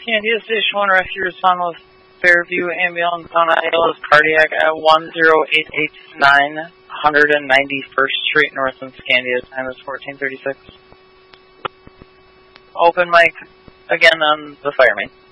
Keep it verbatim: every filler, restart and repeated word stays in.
Scandia Station one, rescue respond with Fairview Ambulance on I L S cardiac at one zero eight eight nine, one hundred ninety-first Street North in Scandia. Time is fourteen thirty-six. Open mic again on the fire main.